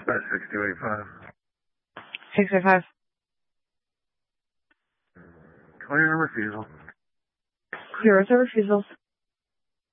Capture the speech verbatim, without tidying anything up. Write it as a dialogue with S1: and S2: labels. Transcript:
S1: Dispatch six two eight five.
S2: six eight five.
S1: Clear refusal.
S2: Zero to refusals.